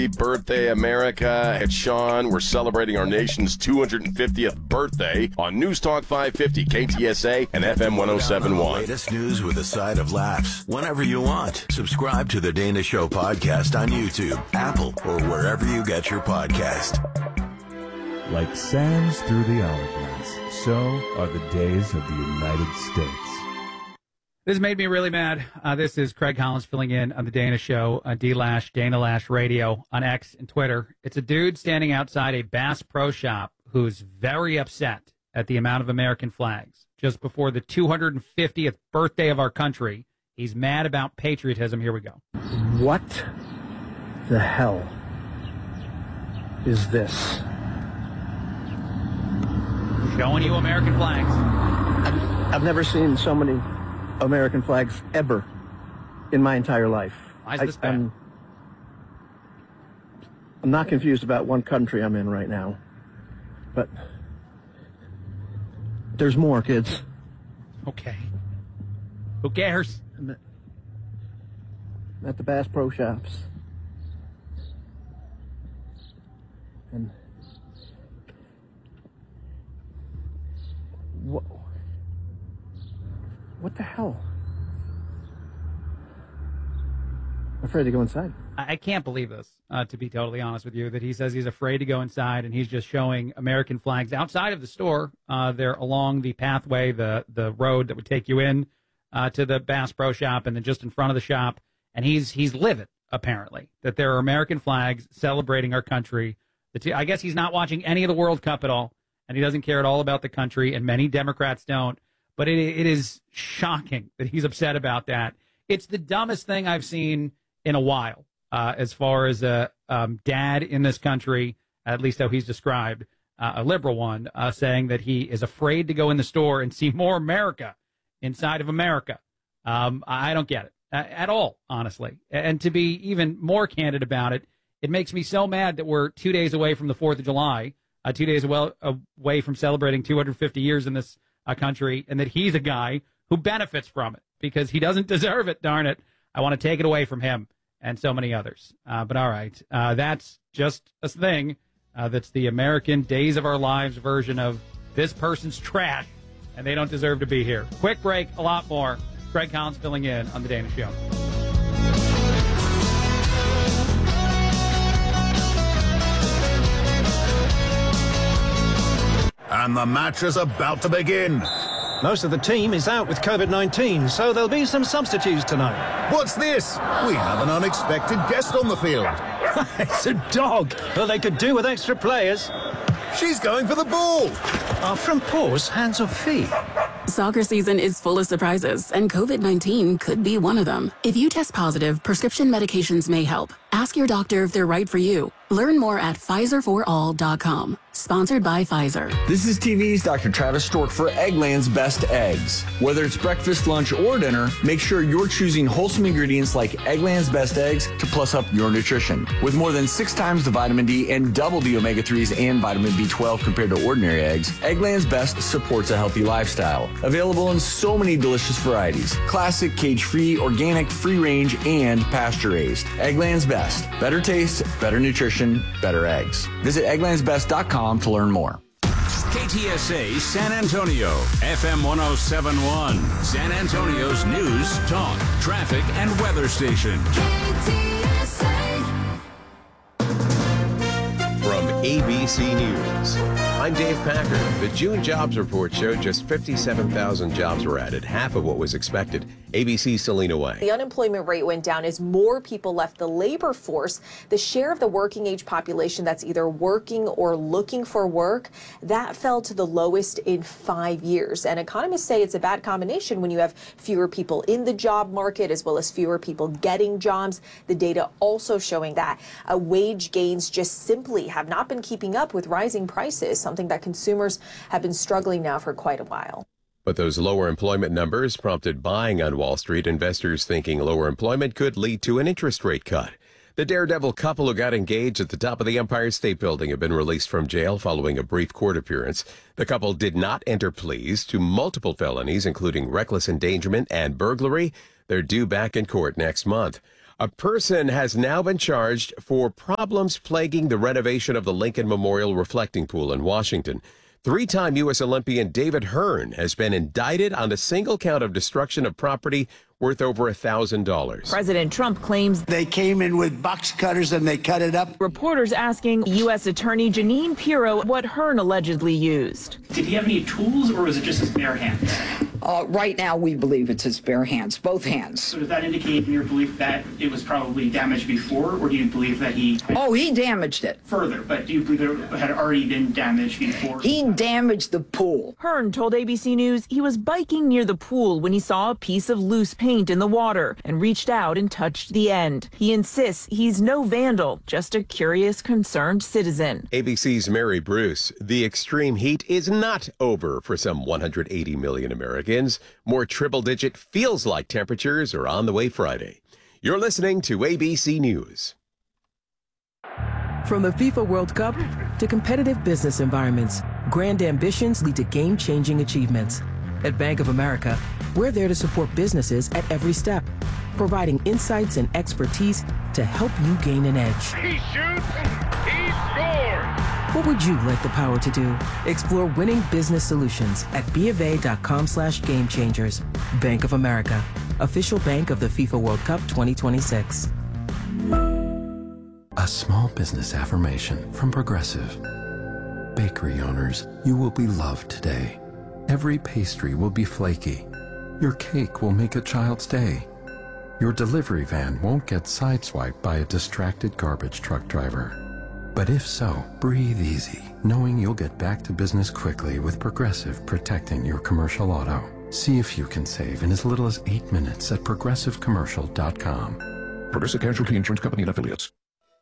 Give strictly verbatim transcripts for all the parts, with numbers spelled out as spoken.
Birthday, America. It's Sean. We're celebrating our nation's two hundred fiftieth birthday on News Talk five fifty, K T S A, and F M one oh seven point one. Latest news with a side of laughs whenever you want. Subscribe to the Dana Show podcast on YouTube, Apple, or wherever you get your podcast. Like sands through the hourglass, so are the days of the United States. This made me really mad. Uh, this is Craig Collins filling in on the Dana Show, on D-Lash, Dana Lash Radio, on X and Twitter. It's a dude standing outside a Bass Pro Shop who's very upset at the amount of American flags. Just before the two hundred fiftieth birthday of our country, he's mad about patriotism. Here we go. What the hell is this? Showing you American flags. I've, I've never seen so many American flags ever in my entire life. Why is this bad? I'm, I'm not confused about one country I'm in right now, but there's more, kids. Okay. Who cares? I'm at, I'm at the Bass Pro Shops. And what? What the hell? I'm afraid to go inside. I can't believe this, uh, to be totally honest with you, that he says he's afraid to go inside and he's just showing American flags outside of the store. Uh, they're along the pathway, the the road that would take you in uh, to the Bass Pro Shop, and then just in front of the shop. And he's he's livid, apparently, that there are American flags celebrating our country. The two, I guess he's not watching any of the World Cup at all, and he doesn't care at all about the country, and many Democrats don't. But it, it is shocking that he's upset about that. It's the dumbest thing I've seen in a while, uh, as far as a um, dad in this country, at least how he's described, uh, a liberal one, uh, saying that he is afraid to go in the store and see more America inside of America. Um, I don't get it uh, at all, honestly. And to be even more candid about it, it makes me so mad that we're two days away from the fourth of July, uh, two days away, away from celebrating two hundred fifty years in this a country, and that he's a guy who benefits from it because he doesn't deserve it, darn it. I want to take it away from him and so many others. Uh, but all right, uh, that's just a thing. Uh, that's the American Days of Our Lives version of this person's trash, and they don't deserve to be here. Quick break, a lot more. Craig Collins filling in on The Dana Show. And the match is about to begin. Most of the team is out with COVID nineteen, so there'll be some substitutes tonight. What's this? We have an unexpected guest on the field. It's a dog. Well, they could do with extra players. She's going for the ball. Are from paws, hands or feet? Soccer season is full of surprises, and COVID nineteen could be one of them. If you test positive, prescription medications may help. Ask your doctor if they're right for you. Learn more at Pfizer for all dot com. Sponsored by Pfizer. This is T V's Doctor Travis Stork for Eggland's Best Eggs. Whether it's breakfast, lunch, or dinner, make sure you're choosing wholesome ingredients like Eggland's Best Eggs to plus up your nutrition. With more than six times the vitamin D and double the omega threes and vitamin B twelve compared to ordinary eggs, Eggland's Best supports a healthy lifestyle. Available in so many delicious varieties. Classic, cage-free, organic, free-range, and pasture-raised. Eggland's Best. Better taste, better nutrition, better eggs. Visit egglands best dot com to learn more. K T S A San Antonio, F M one oh seven point one, San Antonio's news, talk, traffic, and weather station. K T S A. From A B C News, I'm Dave Packer. The June jobs report showed just fifty-seven thousand jobs were added, half of what was expected. A B C's Selena Way. The unemployment rate went down as more people left the labor force. The share of the working age population that's either working or looking for work, that fell to the lowest in five years. And economists say it's a bad combination when you have fewer people in the job market as well as fewer people getting jobs. The data also showing that uh, wage gains just simply have not been keeping up with rising prices, something that consumers have been struggling now for quite a while. But those lower employment numbers prompted buying on Wall Street, investors thinking lower employment could lead to an interest rate cut. The daredevil couple who got engaged at the top of the Empire State Building have been released from jail following a brief court appearance. The couple did not enter pleas to multiple felonies, including reckless endangerment and burglary. They're due back in court next month. A person has now been charged for problems plaguing the renovation of the Lincoln Memorial Reflecting Pool in Washington. Three-time U S Olympian David Hearn has been indicted on a single count of destruction of property worth over a thousand dollars. President Trump claims they came in with box cutters and they cut it up. Reporters asking U S Attorney Jeanine Pirro what Hearn allegedly used. Did he have any tools, or was it just his bare hands? Uh, right now, we believe it's his bare hands, both hands. So does that indicate in your belief that it was probably damaged before, or do you believe that he... Oh, he damaged it. Further, but do you believe it had already been damaged before? He damaged the pool. Hearn told A B C News he was biking near the pool when he saw a piece of loose paint in the water and reached out and touched the end. He insists he's no vandal, just a curious, concerned citizen. A B C's Mary Bruce. The extreme heat is not over for some one hundred eighty million Americans. More triple-digit feels-like temperatures are on the way Friday. You're listening to A B C News. From the FIFA World Cup to competitive business environments, grand ambitions lead to game-changing achievements. At Bank of America, we're there to support businesses at every step, providing insights and expertise to help you gain an edge. He shoots, he scores! What would you like the power to do? Explore winning business solutions at BofA.com slash game changers. Bank of America, official bank of the FIFA World Cup twenty twenty-six. A small business affirmation from Progressive. Bakery owners, you will be loved today. Every pastry will be flaky. Your cake will make a child's day. Your delivery van won't get sideswiped by a distracted garbage truck driver. But if so, breathe easy, knowing you'll get back to business quickly with Progressive protecting your commercial auto. See if you can save in as little as eight minutes at progressive commercial dot com. Progressive Casualty Insurance Company and Affiliates.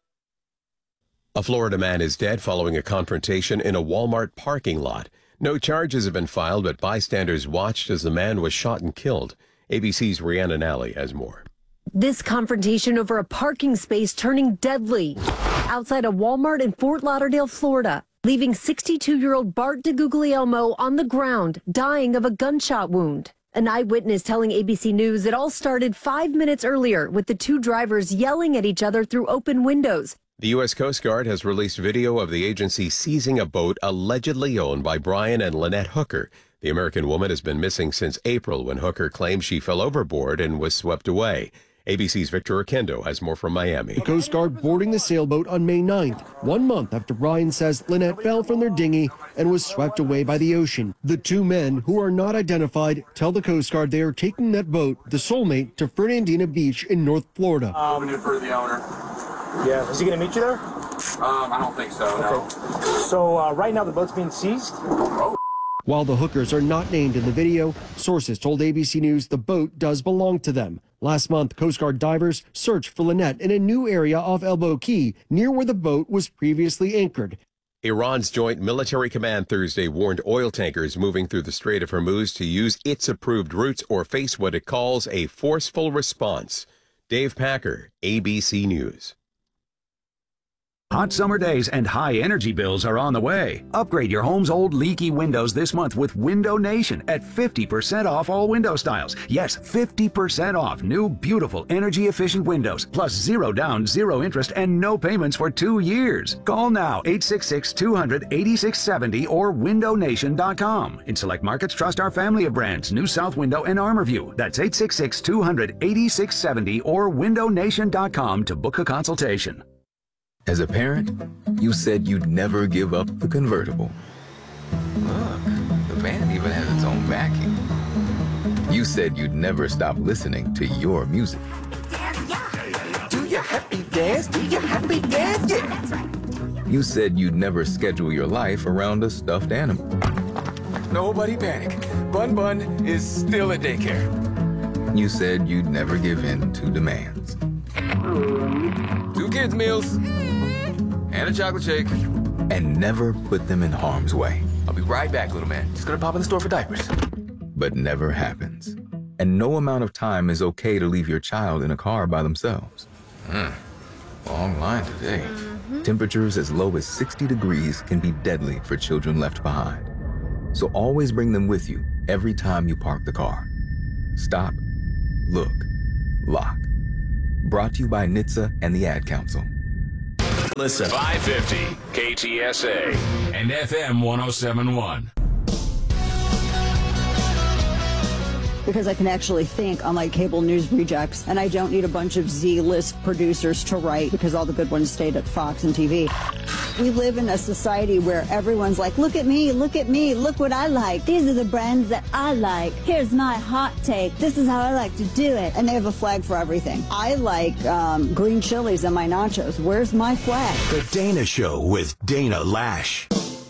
A Florida man is dead following a confrontation in a Walmart parking lot. No charges have been filed, but bystanders watched as the man was shot and killed. A B C's Rhiannon Nally has more. This confrontation over a parking space turning deadly outside a Walmart in Fort Lauderdale, Florida, leaving sixty-two-year-old Bart DeGuglielmo on the ground, dying of a gunshot wound. An eyewitness telling A B C News it all started five minutes earlier with the two drivers yelling at each other through open windows. The U S Coast Guard has released video of the agency seizing a boat allegedly owned by Brian and Lynette Hooker. The American woman has been missing since April when Hooker claimed she fell overboard and was swept away. A B C's Victor Oquendo has more from Miami. The Coast Guard boarding the sailboat on May ninth, one month after Brian says Lynette fell from their dinghy and was swept away by the ocean. The two men, who are not identified, tell the Coast Guard they are taking that boat, the Soulmate, to Fernandina Beach in North Florida. Um, we for the owner. Yeah, is he going to meet you there? Um, I don't think so, okay. no. So uh, right now the boat's being seized? Oh. While the hookers are not named in the video, sources told A B C News the boat does belong to them. Last month, Coast Guard divers searched for Lynette in a new area off Elbow Key, near where the boat was previously anchored. Iran's Joint Military Command Thursday warned oil tankers moving through the Strait of Hormuz to use its approved routes or face what it calls a forceful response. Dave Packer, A B C News. Hot summer days and high energy bills are on the way. Upgrade your home's old leaky windows this month with Window Nation at fifty percent off all window styles. Yes, fifty percent off new, beautiful, energy-efficient windows, plus zero down, zero interest, and no payments for two years. Call now, eight six six, two hundred, eighty-six seventy or window nation dot com. In select markets, trust our family of brands, New South Window and ArmorView. That's eight six six, two hundred, eighty-six seventy or window nation dot com to book a consultation. As a parent, you said you'd never give up the convertible. Look, the van even has its own vacuum. You said you'd never stop listening to your music. Do your happy dance, do your happy dance, yeah. That's right. You said you'd never schedule your life around a stuffed animal. Nobody panic. Bun Bun is still at daycare. You said you'd never give in to demands. Two kids' meals. And a chocolate shake. And never put them in harm's way. I'll be right back, little man. Just gonna pop in the store for diapers. But never happens. And no amount of time is okay to leave your child in a car by themselves. Hmm. Long line today. Mm-hmm. Temperatures as low as sixty degrees can be deadly for children left behind. So always bring them with you every time you park the car. Stop, look, lock. Brought to you by N H T S A and the Ad Council. Listen. five fifty K T S A and F M one oh seven point one. Because I can actually think, unlike cable news rejects, and I don't need a bunch of Z-list producers to write because all the good ones stayed at Fox and T V. We live in a society where everyone's like, look at me, look at me, look what I like. These are the brands that I like. Here's my hot take. This is how I like to do it. And they have a flag for everything. I like um, green chilies in my nachos. Where's my flag? The Dana Show with Dana Lash.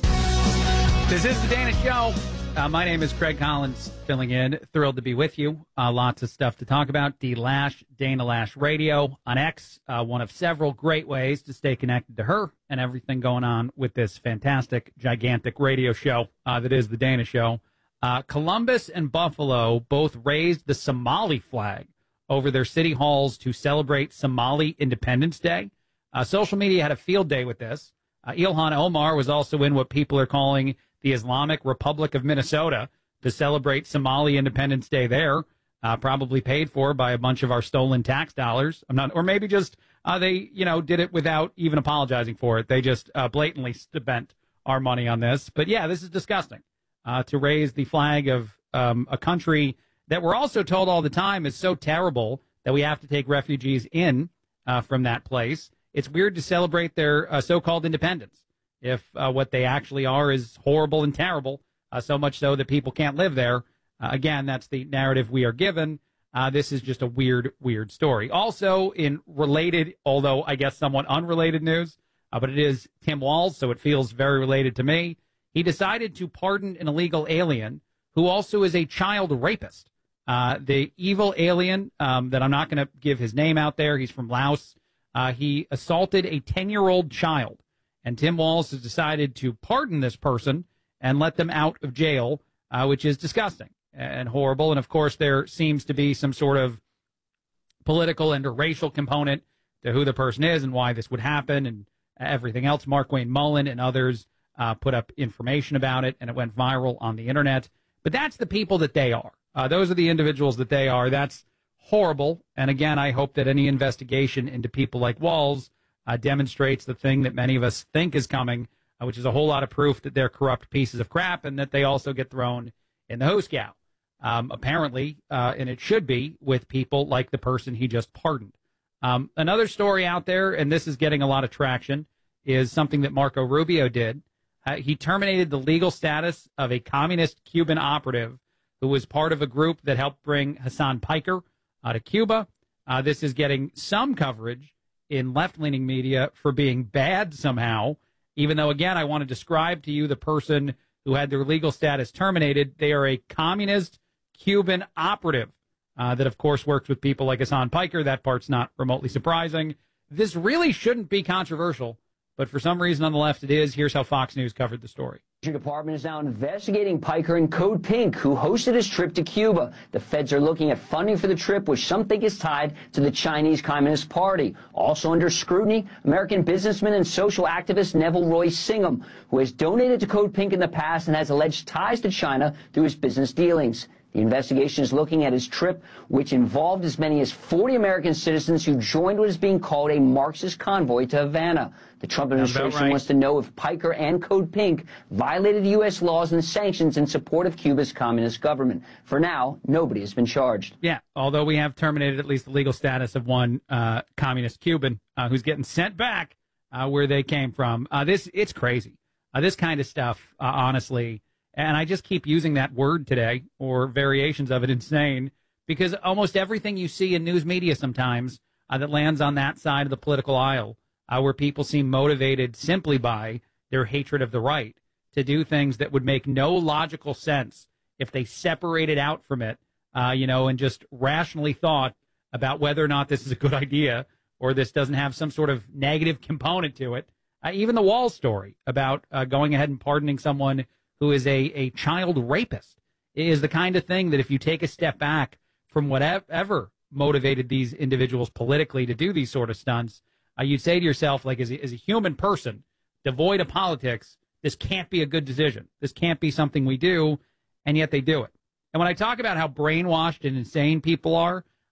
This is the Dana Show. Uh, my name is Craig Collins, filling in. Thrilled to be with you. Uh, lots of stuff to talk about. D Lash, Dana Lash Radio on X, uh, one of several great ways to stay connected to her and everything going on with this fantastic, gigantic radio show uh, that is the Dana Show. Uh, Columbus and Buffalo both raised the Somali flag over their city halls to celebrate Somali Independence Day. Uh, social media had a field day with this. Uh, Ilhan Omar was also in what people are calling the Islamic Republic of Minnesota to celebrate Somali Independence Day there, uh, probably paid for by a bunch of our stolen tax dollars. I'm not, or maybe just uh, they, you know, did it without even apologizing for it. They just uh, blatantly spent our money on this. But yeah, this is disgusting uh, to raise the flag of um, a country that we're also told all the time is so terrible that we have to take refugees in uh, from that place. It's weird to celebrate their uh, so-called independence if uh, what they actually are is horrible and terrible, uh, so much so that people can't live there. Uh, again, that's the narrative we are given. Uh, this is just a weird, weird story. Also, in related, although I guess somewhat unrelated news, uh, but it is Tim Walz, so it feels very related to me. He decided to pardon an illegal alien who also is a child rapist. Uh, the evil alien um, that I'm not going to give his name out there, he's from Laos. Uh, he assaulted a ten-year-old child. And Tim Walz has decided to pardon this person and let them out of jail, uh, which is disgusting and horrible. And, of course, there seems to be some sort of political and or racial component to who the person is and why this would happen and everything else. Markwayne Mullin and others uh, put up information about it, and it went viral on the Internet. But that's the people that they are. Uh, those are the individuals that they are. That's horrible. And, again, I hope that any investigation into people like Walz Uh, demonstrates the thing that many of us think is coming, uh, which is a whole lot of proof that they're corrupt pieces of crap and that they also get thrown in the hoosgow. Um, apparently, uh, and it should be, with people like the person he just pardoned. Um, another story out there, and this is getting a lot of traction, is something that Marco Rubio did. Uh, he terminated the legal status of a communist Cuban operative who was part of a group that helped bring Hassan Piker out of Cuba. Uh, this is getting some coverage in left-leaning media for being bad somehow, even though, again, I want to describe to you the person who had their legal status terminated. They are a communist Cuban operative uh, that, of course, works with people like Hassan Piker. That part's not remotely surprising. This really shouldn't be controversial, but for some reason on the left it is. Here's how Fox News covered the story. The Department is now investigating Piker and Code Pink, who hosted his trip to Cuba. The feds are looking at funding for the trip, which some think is tied to the Chinese Communist Party. Also under scrutiny, American businessman and social activist Neville Roy Singham, who has donated to Code Pink in the past and has alleged ties to China through his business dealings. The investigation is looking at his trip, which involved as many as forty American citizens who joined what is being called a Marxist convoy to Havana. The Trump administration right. wants to know if Piker and Code Pink violated U S laws and sanctions in support of Cuba's communist government. For now, nobody has been charged. Yeah, although we have terminated at least the legal status of one uh, communist Cuban uh, who's getting sent back uh, where they came from. Uh, this It's crazy. Uh, this kind of stuff, uh, honestly, and I just keep using that word today, or variations of it, insane, because almost everything you see in news media sometimes uh, that lands on that side of the political aisle, uh, where people seem motivated simply by their hatred of the right to do things that would make no logical sense if they separated out from it, uh, you know, and just rationally thought about whether or not this is a good idea or this doesn't have some sort of negative component to it. Uh, even the Walz story about uh, going ahead and pardoning someone who is a, a child rapist is the kind of thing that if you take a step back from whatever motivated these individuals politically to do these sort of stunts, uh, you'd say to yourself, like, as a, as a human person, devoid of politics, this can't be a good decision. This can't be something we do, and yet they do it. And when I talk about how brainwashed and insane people are,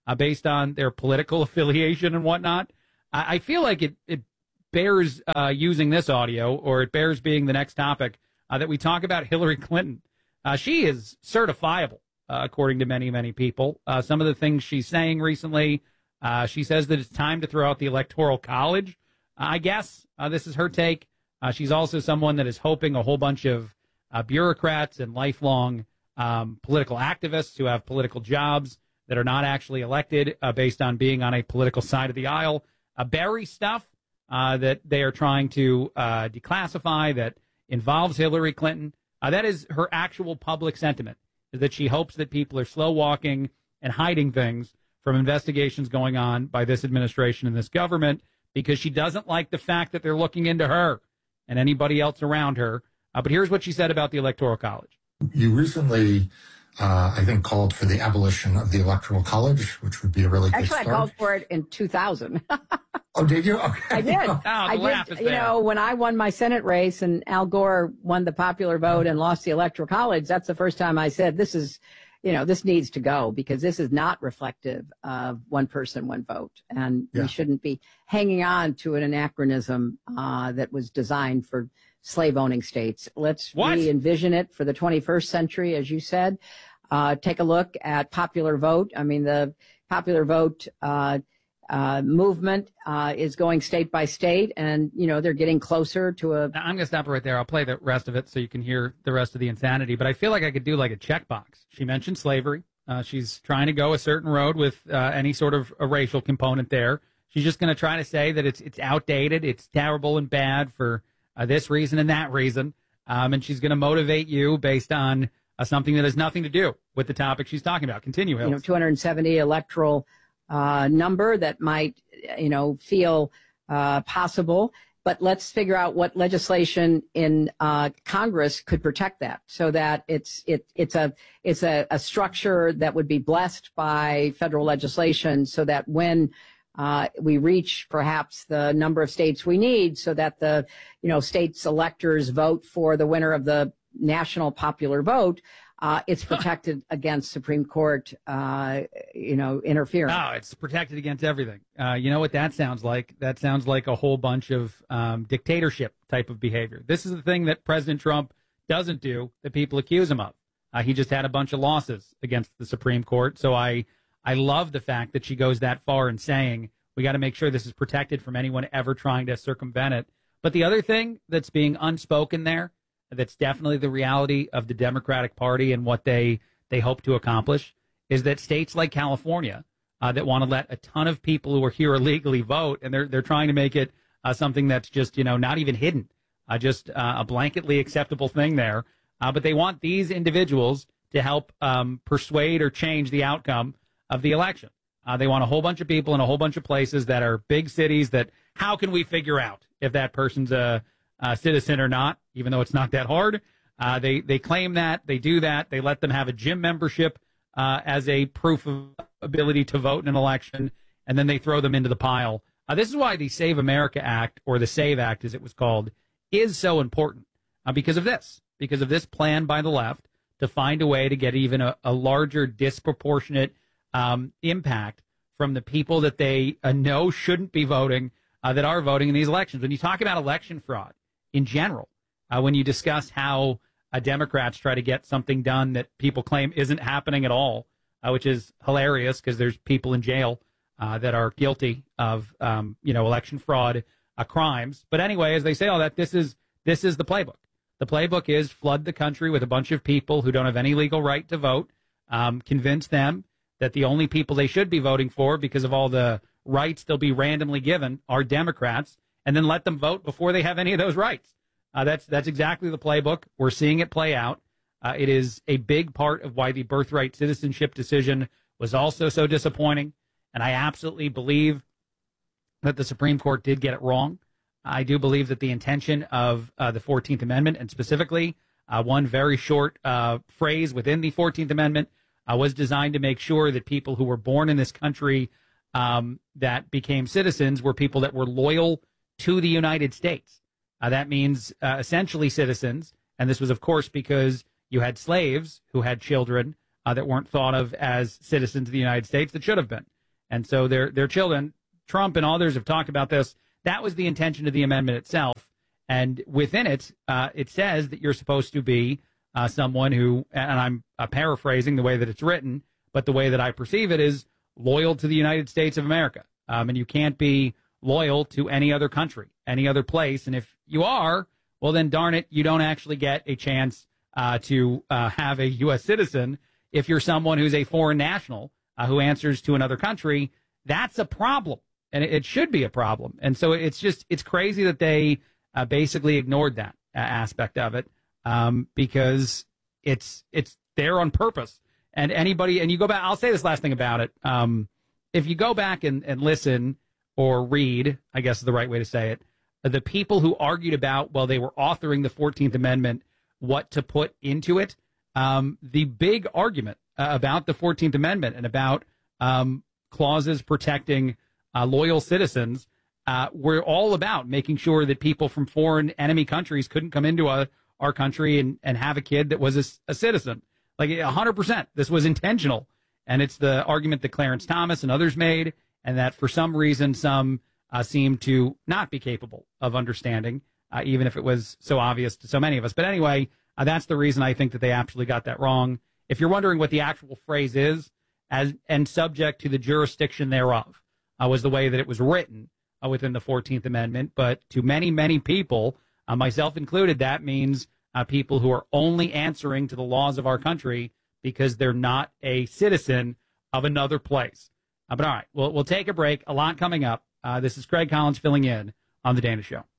uh, based on their political affiliation and whatnot. I, I feel like it, it bears uh, using this audio, or it bears being the next topic, uh, that we talk about Hillary Clinton. Uh, she is certifiable, uh, according to many, many people. Uh, some of the things she's saying recently, uh, she says that it's time to throw out the Electoral College. Uh, I guess uh, this is her take. Uh, she's also someone that is hoping a whole bunch of uh, bureaucrats and lifelong um, political activists who have political jobs that are not actually elected uh, based on being on a political side of the aisle uh, bury stuff uh, that they are trying to uh, declassify that involves Hillary Clinton. Uh, that is her actual public sentiment, is that she hopes that people are slow walking and hiding things from investigations going on by this administration and this government, because she doesn't like the fact that they're looking into her and anybody else around her. Uh, but here's what she said about the Electoral College. You recently, uh, I think, called for the abolition of the Electoral College, which would be a really good Actually, start. I called for it in two thousand. Oh, did you? Okay. I did. Oh, the I laugh did. is You there. know, when I won my Senate race and Al Gore won the popular vote and lost the Electoral College, that's the first time I said, this is, you know, this needs to go, because this is not reflective of one person, one vote. And Yeah. we shouldn't be hanging on to an anachronism uh, that was designed for slave-owning states. Let's What? re-envision it for the twenty-first century, as you said. Uh, take a look at popular vote. I mean, the popular vote uh, uh, movement uh, is going state by state, and, you know, they're getting closer to a... Now, I'm going to stop it right there. I'll play the rest of it so you can hear the rest of the insanity. But I feel like I could do like a checkbox. She mentioned slavery. Uh, she's trying to go a certain road with uh, any sort of a racial component there. She's just going to try to say that it's it's outdated, it's terrible and bad for uh, this reason and that reason. Um, and she's going to motivate you based on uh, something that has nothing to do with the topic she's talking about. Continue, Hills. you know, two hundred seventy electoral uh, number that might, you know, feel uh, possible. But let's figure out what legislation in uh, Congress could protect that, so that it's it it's a it's a, a structure that would be blessed by federal legislation, so that when uh, we reach perhaps the number of states we need, so that the you know states electors vote for the winner of the national popular vote, uh, it's protected against Supreme Court, uh, you know, interference. No, it's protected against everything. Uh, you know what that sounds like? That sounds like a whole bunch of um, dictatorship type of behavior. This is the thing that President Trump doesn't do that people accuse him of. Uh, he just had a bunch of losses against the Supreme Court. So I, I love the fact that she goes that far in saying we got to make sure this is protected from anyone ever trying to circumvent it. But the other thing that's being unspoken there, that's definitely the reality of the Democratic Party and what they, they hope to accomplish, is that states like California uh, that want to let a ton of people who are here illegally vote, and they're they're trying to make it uh, something that's just, you know, not even hidden, uh, just uh, a blanketly acceptable thing there. Uh, but they want these individuals to help um, persuade or change the outcome of the election. Uh, they want a whole bunch of people in a whole bunch of places that are big cities that, how can we figure out if that person's a, a citizen or not, even though it's not that hard. Uh, they, they claim that, they do that, they let them have a gym membership uh, as a proof of ability to vote in an election, and then they throw them into the pile. Uh, this is why the Save America Act, or the SAVE Act as it was called, is so important, uh, because of this, because of this plan by the left to find a way to get even a, a larger disproportionate um, impact from the people that they uh, know shouldn't be voting, uh, that are voting in these elections. When you talk about election fraud in general, uh, when you discuss how uh, Democrats try to get something done that people claim isn't happening at all, uh, which is hilarious because there's people in jail uh, that are guilty of, um, you know, election fraud uh, crimes. But anyway, as they say all that, this is this is the playbook. The playbook is flood the country with a bunch of people who don't have any legal right to vote, um, convince them that the only people they should be voting for because of all the rights they'll be randomly given are Democrats, and then let them vote before they have any of those rights. Uh, that's that's exactly the playbook. We're seeing it play out. Uh, it is a big part of why the birthright citizenship decision was also so disappointing, and I absolutely believe that the Supreme Court did get it wrong. I do believe that the intention of uh, the fourteenth Amendment, and specifically uh, one very short uh, phrase within the fourteenth Amendment, uh, was designed to make sure that people who were born in this country um, that became citizens were people that were loyal to the United States. Uh, that means uh, essentially citizens, and this was, of course, because you had slaves who had children uh, that weren't thought of as citizens of the United States that should have been. And so their their children, Trump and others have talked about this. That was the intention of the amendment itself. And within it, uh, it says that you're supposed to be uh, someone who, and I'm uh, paraphrasing the way that it's written, but the way that I perceive it is loyal to the United States of America. Um, and you can't be loyal to any other country, any other place. And if you are, well, then darn it, you don't actually get a chance uh, to uh, have a U S citizen. If you're someone who's a foreign national uh, who answers to another country, that's a problem. And it, it should be a problem. And so it's just, it's crazy that they uh, basically ignored that uh, aspect of it um, because it's, it's there on purpose. And anybody, and you go back, I'll say this last thing about it. Um, if you go back and, and listen or read, I guess is the right way to say it, the people who argued about, while they were authoring the fourteenth Amendment, what to put into it, um, the big argument uh, about the fourteenth Amendment and about um, clauses protecting uh, loyal citizens uh, were all about making sure that people from foreign enemy countries couldn't come into a, our country and, and have a kid that was a, a citizen. Like one hundred percent, this was intentional. And it's the argument that Clarence Thomas and others made, and that for some reason some uh, seem to not be capable of understanding, uh, even if it was so obvious to so many of us. But anyway, uh, that's the reason I think that they absolutely got that wrong. If you're wondering what the actual phrase is, as and subject to the jurisdiction thereof, uh, was the way that it was written uh, within the fourteenth Amendment. But to many, many people, uh, myself included, that means uh, people who are only answering to the laws of our country because they're not a citizen of another place. Uh, but all right, we'll, we'll take a break. A lot coming up. Uh, this is Craig Collins filling in on The Dana Show.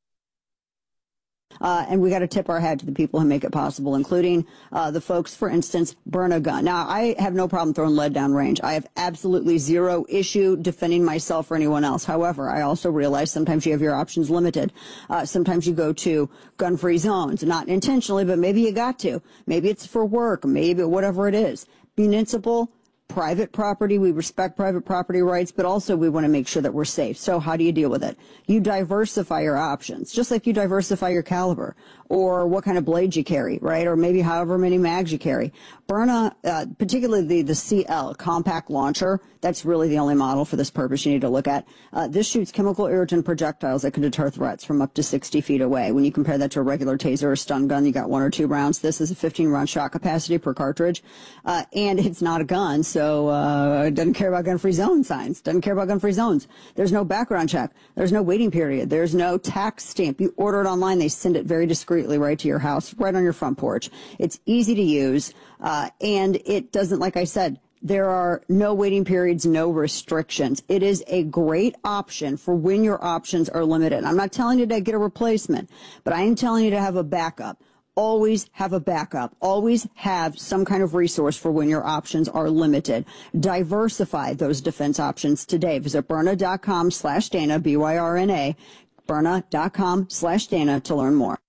Uh, and we got to tip our hat to the people who make it possible, including uh, the folks, for instance, burn a gun. Now, I have no problem throwing lead down range. I have absolutely zero issue defending myself or anyone else. However, I also realize sometimes you have your options limited. Uh, sometimes you go to gun-free zones, not intentionally, but maybe you got to. Maybe it's for work, maybe whatever it is. Municipal, private property, we respect private property rights, but also we want to make sure that we're safe. So how do you deal with it? You diversify your options, just like you diversify your caliber or what kind of blade you carry, right? Or maybe however many mags you carry. Byrna, uh, particularly the, the C L, compact launcher, that's really the only model for this purpose you need to look at. Uh, this shoots chemical irritant projectiles that can deter threats from up to sixty feet away. When you compare that to a regular taser or stun gun, you got one or two rounds. This is a fifteen round shot capacity per cartridge. Uh, and it's not a gun, so uh, it doesn't care about gun-free zone signs, doesn't care about gun-free zones. There's no background check. There's no waiting period. There's no tax stamp. You order it online, they send it very discreetly right to your house, right on your front porch. It's easy to use, uh, and it doesn't, like I said, there are no waiting periods, no restrictions. It is a great option for when your options are limited. I'm not telling you to get a replacement, but I am telling you to have a backup. Always have a backup. Always have some kind of resource for when your options are limited. Diversify those defense options today. Visit Byrna.com slash Dana, B Y R N A, Byrna.com slash Dana to learn more.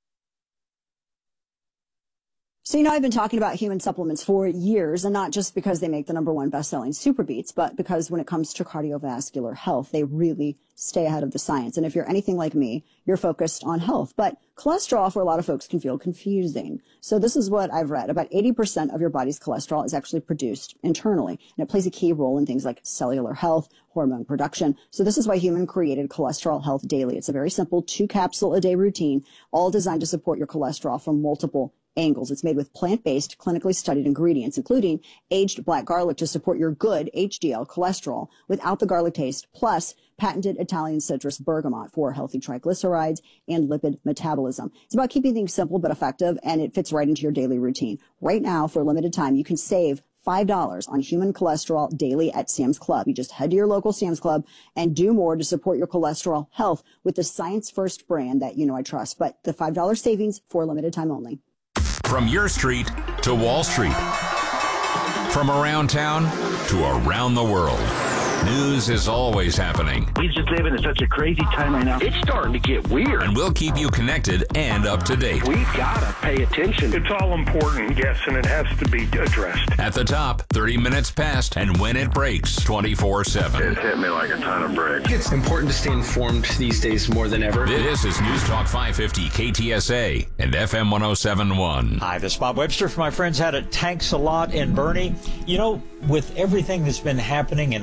So, you know, I've been talking about human supplements for years, and not just because they make the number one best-selling Super Beats, but because when it comes to cardiovascular health, they really stay ahead of the science. And if you're anything like me, you're focused on health. But cholesterol, for a lot of folks, can feel confusing. So this is what I've read. About eighty percent of your body's cholesterol is actually produced internally, and it plays a key role in things like cellular health, hormone production. So this is why Human created Cholesterol Health Daily. It's a very simple two-capsule-a-day routine, all designed to support your cholesterol from multiple angles. It's made with plant-based, clinically studied ingredients, including aged black garlic to support your good H D L cholesterol without the garlic taste, plus patented Italian citrus bergamot for healthy triglycerides and lipid metabolism. It's about keeping things simple but effective, and it fits right into your daily routine. Right now, for a limited time, you can save five dollars on Human Cholesterol Daily at Sam's Club. You just head to your local Sam's Club and do more to support your cholesterol health with the Science First brand that you know I trust. But the five dollars savings for a limited time only. From your street to Wall Street. From around town to around the world. News is always happening. We just live in such a crazy time right now. It's starting to get weird. And we'll keep you connected and up to date. We've got to pay attention. It's all important, yes, and it has to be addressed. At the top, thirty minutes past, and when it breaks, twenty-four seven. It hit me like a ton of bricks. It's important to stay informed these days more than ever. This is News Talk five fifty K T S A and F M one oh seven point one. Hi, this is Bob Webster from my friends out at Tanks A Lot in Bernie. You know, with everything that's been happening and all the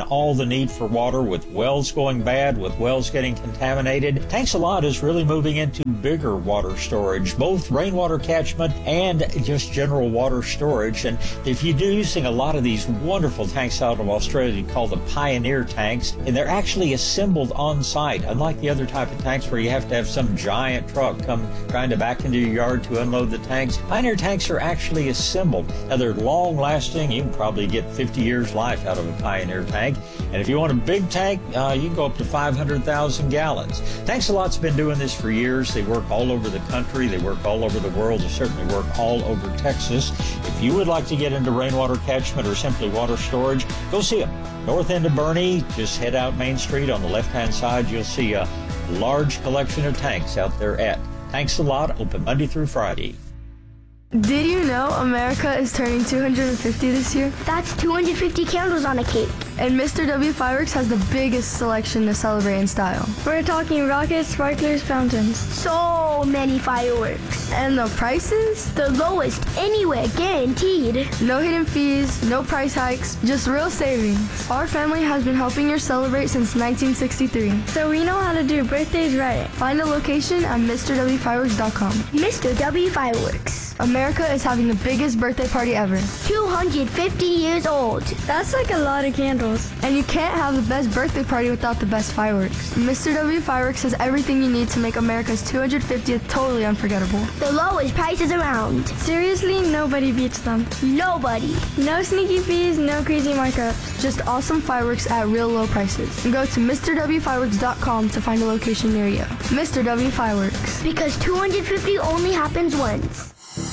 need for water with wells going bad, with wells getting contaminated. Tanks a Lot is really moving into bigger water storage, both rainwater catchment and just general water storage. And if you're using a lot of these wonderful tanks out of Australia called the Pioneer tanks, and they're actually assembled on site, unlike the other type of tanks where you have to have some giant truck come trying to back into your yard to unload the tanks. Pioneer tanks are actually assembled. Now they're long lasting. You can probably get fifty years life out of a Pioneer tank. And if you want a big tank, uh, you can go up to five hundred thousand gallons. Tanks a Lot's been doing this for years. They work all over the country. They work all over the world. They certainly work all over Texas. If you would like to get into rainwater catchment or simply water storage, go see them. North end of Bernie, just head out Main Street. On the left-hand side, you'll see a large collection of tanks out there at Tanks a Lot, open Monday through Friday. Did you know America is turning two hundred fifty this year? That's two hundred fifty candles on a cake. And Mister W Fireworks has the biggest selection to celebrate in style. We're talking rockets, sparklers, fountains. So many fireworks. And the prices? The lowest anywhere, guaranteed. No hidden fees, no price hikes, just real savings. Our family has been helping you celebrate since nineteen sixty-three. So we know how to do birthdays right. Find a location at Mr W Fireworks dot com. Mister W Fireworks. America is having the biggest birthday party ever. two hundred fifty years old. That's like a lot of candles. And you can't have the best birthday party without the best fireworks. Mister W Fireworks has everything you need to make America's two hundred fiftieth totally unforgettable. The lowest prices around. Seriously, nobody beats them. Nobody. No sneaky fees, no crazy markups. Just awesome fireworks at real low prices. And go to Mr W Fireworks dot com to find a location near you. Mister W Fireworks. Because two hundred fifty only happens once.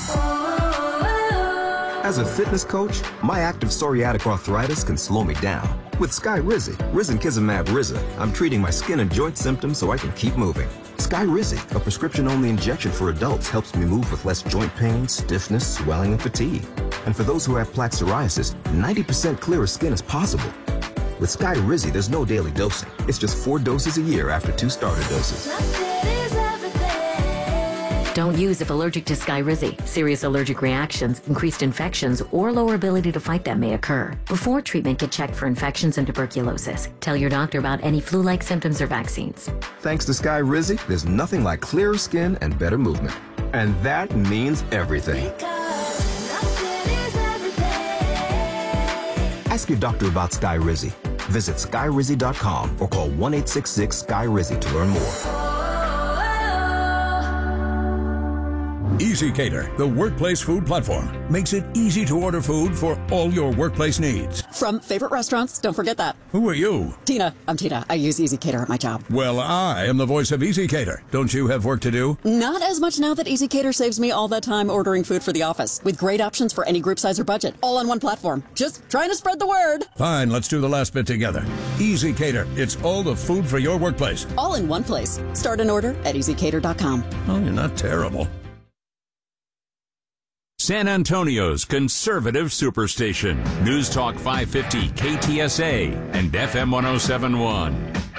As a fitness coach, my active psoriatic arthritis can slow me down. With Skyrizi, Risankizumab Riza, I'm treating my skin and joint symptoms so I can keep moving. Skyrizi, a prescription-only injection for adults, helps me move with less joint pain, stiffness, swelling, and fatigue. And for those who have plaque psoriasis, ninety percent clearer skin is possible. With Skyrizi, there's no daily dosing. It's just four doses a year after two starter doses. Don't use if allergic to Skyrizi. Serious allergic reactions, increased infections, or lower ability to fight them may occur. Before treatment, get checked for infections and tuberculosis. Tell your doctor about any flu-like symptoms or vaccines. Thanks to Skyrizi, there's nothing like clearer skin and better movement. And that means everything. Ask your doctor about Skyrizi. Visit Skyrizi dot com or call one eight six six Sky Rizi to learn more. EasyCater, the workplace food platform, makes it easy to order food for all your workplace needs. From favorite restaurants, don't forget that. Who are you? Tina. I'm Tina. I use EasyCater at my job. Well, I am the voice of EasyCater. Don't you have work to do? Not as much now that EasyCater saves me all that time ordering food for the office, with great options for any group size or budget, all on one platform. Just trying to spread the word. Fine, let's do the last bit together. EasyCater, it's all the food for your workplace. All in one place. Start an order at easy cater dot com. Oh, you're not terrible. San Antonio's conservative superstation. News Talk five fifty K T S A and F M one oh seven point one.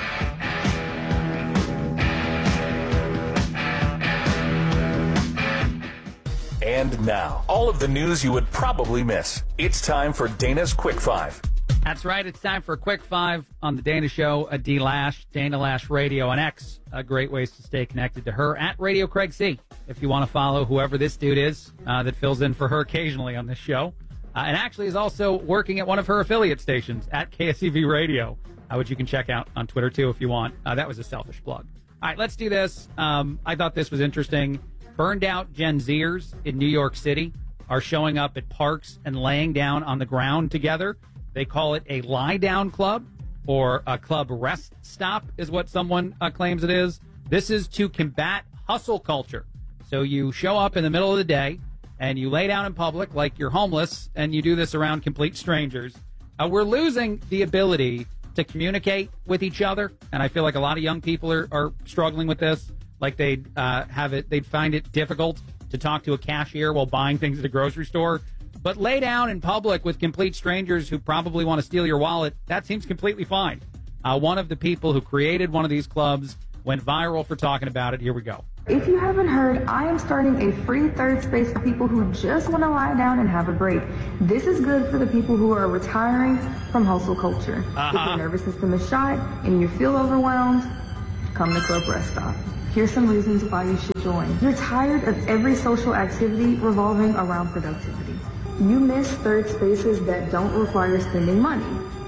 And now, all of the news you would probably miss. It's time for Dana's Quick Five. That's right. It's time for a Quick Five on the Dana Show. A D Lash, Dana Lash Radio on X. Uh, great ways to stay connected to her at Radio Craig C. If you want to follow whoever this dude is uh, that fills in for her occasionally on this show, uh, and actually is also working at one of her affiliate stations at K S E V Radio, uh, which you can check out on Twitter too if you want. Uh, that was a selfish plug. All right, let's do this. Um, I thought this was interesting. Burned out Gen Zers in New York City are showing up at parks and laying down on the ground together. They call it a lie-down club, or a club rest stop is what someone uh, claims it is. This is to combat hustle culture. So you show up in the middle of the day, and you lay down in public like you're homeless, and you do this around complete strangers. Uh, we're losing the ability to communicate with each other, and I feel like a lot of young people are, are struggling with this. Like they'd uh, have it, they'd find it difficult to talk to a cashier while buying things at a grocery store. But lay down in public with complete strangers who probably want to steal your wallet, that seems completely fine. Uh, one of the people who created one of these clubs went viral for talking about it. Here we go. If you haven't heard, I am starting a free third space for people who just want to lie down and have a break. This is good for the people who are retiring from hustle culture. Uh-huh. If your nervous system is shot and you feel overwhelmed, come to Club Rest Stop. Here's some reasons why you should join. You're tired of every social activity revolving around productivity. You miss third spaces that don't require spending money.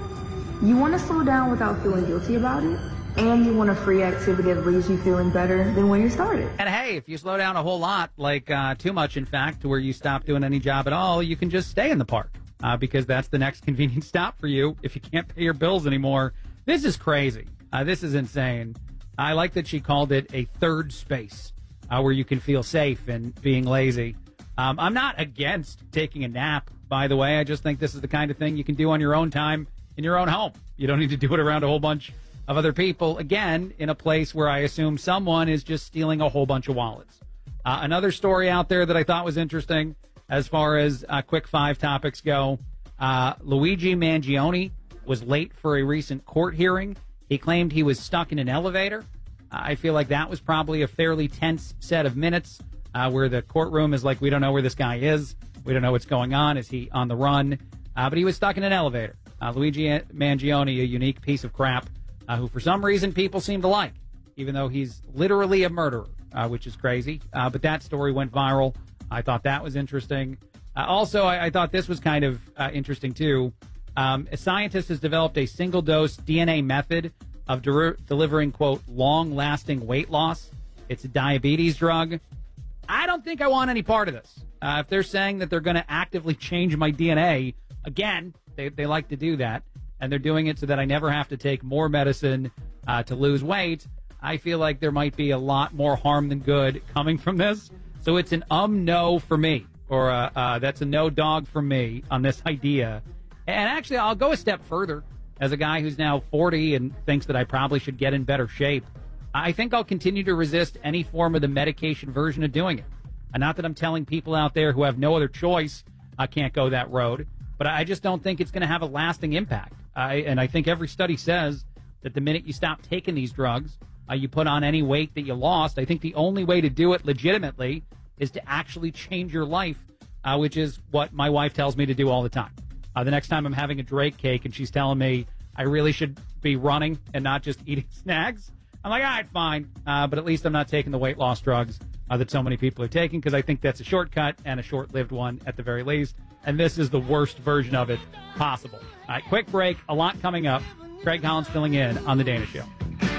You want to slow down without feeling guilty about it? And you want a free activity that leaves you feeling better than when you started. And hey, if you slow down a whole lot, like uh, too much, in fact, to where you stop doing any job at all, you can just stay in the park uh, because that's the next convenient stop for you if you can't pay your bills anymore. This is crazy. Uh, this is insane. I like that she called it a third space uh, where you can feel safe and being lazy. Um, I'm not against taking a nap, by the way. I just think this is the kind of thing you can do on your own time in your own home. You don't need to do it around a whole bunch of other people, again, in a place where I assume someone is just stealing a whole bunch of wallets. Uh, another story out there that I thought was interesting as far as uh, quick five topics go, uh, Luigi Mangione was late for a recent court hearing. He claimed he was stuck in an elevator. Uh, I feel like that was probably a fairly tense set of minutes uh, where the courtroom is like, we don't know where this guy is. We don't know what's going on. Is he on the run? Uh, but he was stuck in an elevator. Uh, Luigi Mangione, a unique piece of crap, Uh, who for some reason people seem to like, even though he's literally a murderer, uh, which is crazy. Uh, but that story went viral. I thought that was interesting. Uh, also, I, I thought this was kind of uh, interesting, too. Um, a scientist has developed a single-dose D N A method of de- delivering, quote, long-lasting weight loss. It's a diabetes drug. I don't think I want any part of this. Uh, if they're saying that they're going to actively change my D N A, again, they, they like to do that, and they're doing it so that I never have to take more medicine uh, to lose weight, I feel like there might be a lot more harm than good coming from this. So it's an um no for me, or a, uh, that's a no dog for me on this idea. And actually, I'll go a step further. As a guy who's now forty and thinks that I probably should get in better shape, I think I'll continue to resist any form of the medication version of doing it. And not that I'm telling people out there who have no other choice I can't go that road, but I just don't think it's going to have a lasting impact. I, and I think every study says that the minute you stop taking these drugs, uh, you put on any weight that you lost. I think the only way to do it legitimately is to actually change your life, uh, which is what my wife tells me to do all the time. Uh, the next time I'm having a Drake cake and she's telling me I really should be running and not just eating snacks, I'm like, all right, fine. Uh, but at least I'm not taking the weight loss drugs uh, that so many people are taking, because I think that's a shortcut and a short-lived one at the very least. And this is the worst version of it possible. All right, quick break. A lot coming up. Craig Collins filling in on The Dana Show.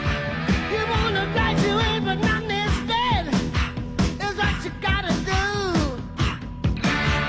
You wanna graduate, but not instead. Is what you gotta do.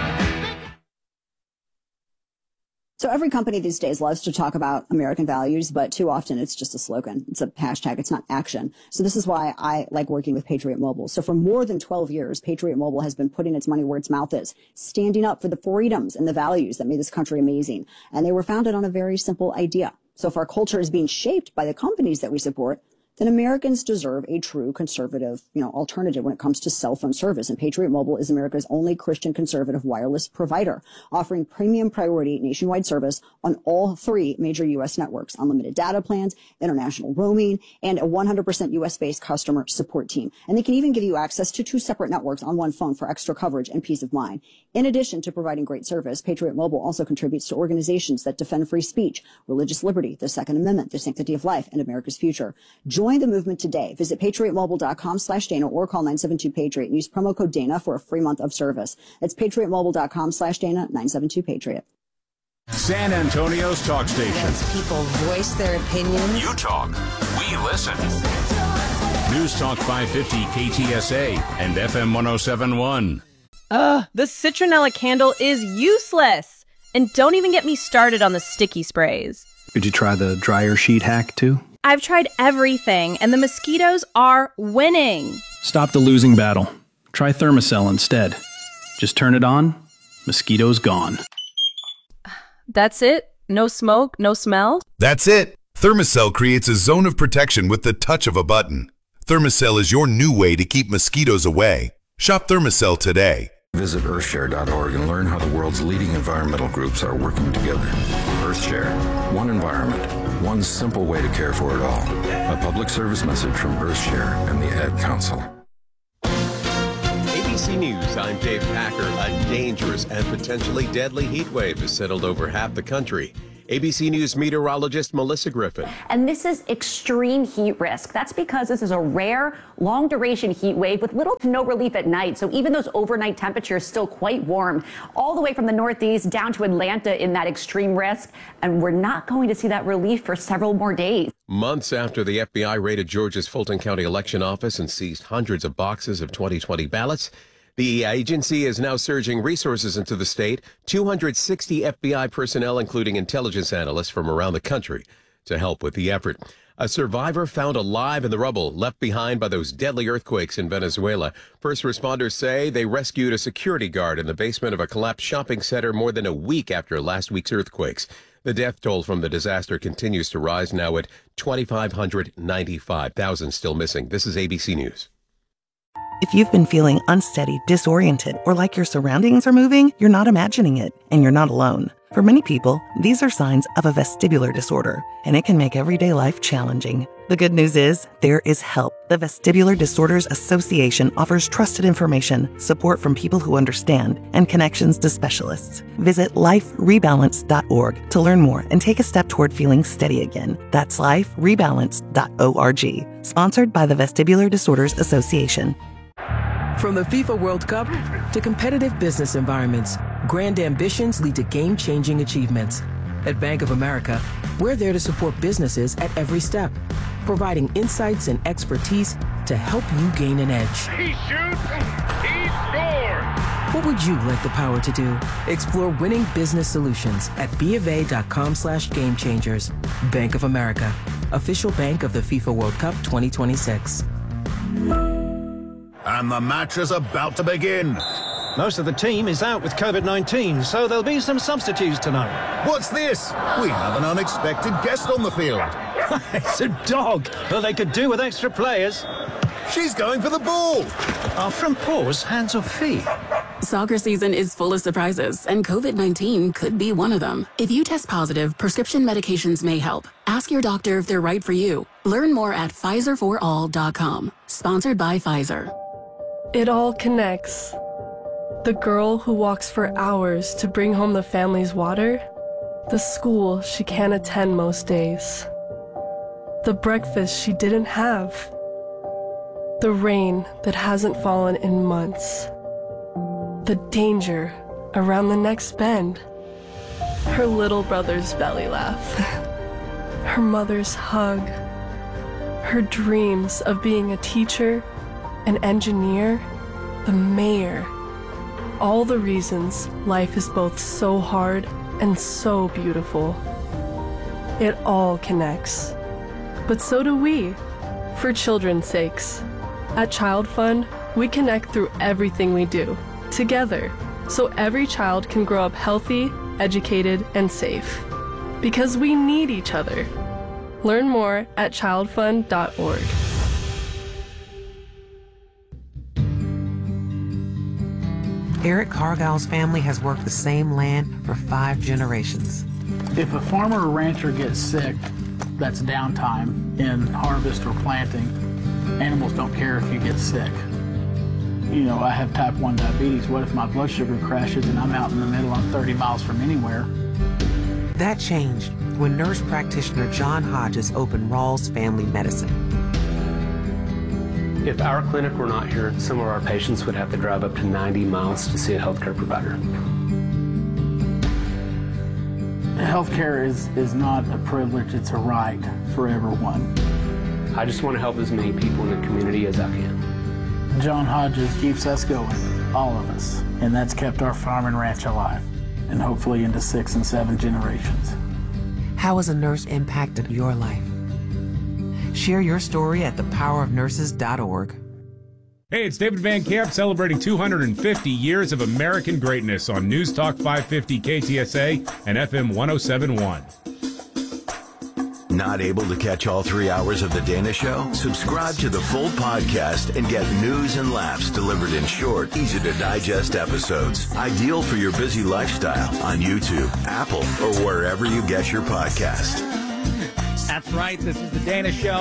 So every company these days loves to talk about American values, but too often it's just a slogan. It's a hashtag. It's not action. So this is why I like working with Patriot Mobile. So for more than twelve years, Patriot Mobile has been putting its money where its mouth is, standing up for the freedoms and the values that made this country amazing. And they were founded on a very simple idea. So if our culture is being shaped by the companies that we support, then Americans deserve a true conservative, you know, alternative when it comes to cell phone service. And Patriot Mobile is America's only Christian conservative wireless provider, offering premium priority nationwide service on all three major U S networks, unlimited data plans, international roaming, and a one hundred percent U S-based customer support team. And they can even give you access to two separate networks on one phone for extra coverage and peace of mind. In addition to providing great service, Patriot Mobile also contributes to organizations that defend free speech, religious liberty, the Second Amendment, the sanctity of life, and America's future. Join the movement today. Visit patriotmobile.com slash Dana or call nine seven two Patriot and use promo code Dana for a free month of service. That's patriotmobile.com slash Dana, nine seven two Patriot. San Antonio's talk station. As people voice their opinions. You talk, we listen. News Talk five fifty K T S A and F M one oh seven point one. Ugh, the citronella candle is useless. And don't even get me started on the sticky sprays. Did you try the dryer sheet hack too? I've tried everything, and the mosquitoes are winning. Stop the losing battle. Try Thermacell instead. Just turn it on, mosquitoes gone. That's it? No smoke, no smell? That's it. Thermacell creates a zone of protection with the touch of a button. Thermacell is your new way to keep mosquitoes away. Shop Thermacell today. Visit earthshare dot org and learn how the world's leading environmental groups are working together. Earthshare, one environment, one simple way to care for it all. A public service message from Earthshare and the Ad Council. B C News, I'm Dave Packer. A dangerous and potentially deadly heat wave has settled over half the country. A B C News meteorologist Melissa Griffin. And this is extreme heat risk. That's because this is a rare, long-duration heat wave with little to no relief at night. So even those overnight temperatures still quite warm, all the way from the Northeast down to Atlanta in that extreme risk. And we're not going to see that relief for several more days. Months after the F B I raided Georgia's Fulton County election office and seized hundreds of boxes of twenty twenty ballots, the agency is now surging resources into the state, two hundred sixty F B I personnel, including intelligence analysts from around the country, to help with the effort. A survivor found alive in the rubble left behind by those deadly earthquakes in Venezuela. First responders say they rescued a security guard in the basement of a collapsed shopping center more than a week after last week's earthquakes. The death toll from the disaster continues to rise, now at two thousand five hundred ninety-five thousand still missing. This is A B C News. If you've been feeling unsteady, disoriented, or like your surroundings are moving, you're not imagining it, and you're not alone. For many people, these are signs of a vestibular disorder, and it can make everyday life challenging. The good news is, there is help. The Vestibular Disorders Association offers trusted information, support from people who understand, and connections to specialists. Visit life rebalance dot org to learn more and take a step toward feeling steady again. That's life rebalance dot org. Sponsored by the Vestibular Disorders Association. From the FIFA World Cup to competitive business environments, grand ambitions lead to game-changing achievements. At Bank of America, we're there to support businesses at every step, providing insights and expertise to help you gain an edge. He shoots, he scores! What would you like the power to do? Explore winning business solutions at bofa.com slash game changers. Bank of America, official bank of the FIFA World Cup twenty twenty-six. And the match is about to begin. Most of the team is out with COVID nineteen, so there'll be some substitutes tonight. What's this? We have an unexpected guest on the field. It's a dog. Well, they could do with extra players. She's going for the ball. Are front paws hands or feet? Soccer season is full of surprises, and COVID nineteen could be one of them. If you test positive, prescription medications may help. Ask your doctor if they're right for you. Learn more at Pfizer for all dot com. Sponsored by Pfizer. It all connects. The girl who walks for hours to bring home the family's water. The school she can't attend most days. The breakfast she didn't have. The rain that hasn't fallen in months. The danger around the next bend. Her little brother's belly laugh. Her mother's hug. Her dreams of being a teacher, an engineer, the mayor. All the reasons life is both so hard and so beautiful. It all connects. But so do we, for children's sakes. At Child Fund, we connect through everything we do, together, so every child can grow up healthy, educated, and safe. Because we need each other. Learn more at child fund dot org. Eric Cargill's family has worked the same land for five generations. If a farmer or rancher gets sick, that's downtime in harvest or planting. Animals don't care if you get sick. You know, I have type one diabetes. What if my blood sugar crashes and I'm out in the middle, I'm thirty miles from anywhere? That changed when nurse practitioner John Hodges opened Rawls Family Medicine. If our clinic were not here, some of our patients would have to drive up to ninety miles to see a healthcare provider. Healthcare is, is not a privilege, it's a right for everyone. I just want to help as many people in the community as I can. John Hodges keeps us going, all of us, and that's kept our farm and ranch alive, and hopefully into six and seven generations. How has a nurse impacted your life? Share your story at the power of nurses dot org. Hey, it's David Van Camp celebrating two hundred fifty years of American greatness on News Talk five fifty K T S A and F M one oh seven point one. Not able to catch all three hours of The Dana Show? Subscribe to the full podcast and get news and laughs delivered in short, easy-to-digest episodes. Ideal for your busy lifestyle on YouTube, Apple, or wherever you get your podcast. That's right. This is The Dana Show.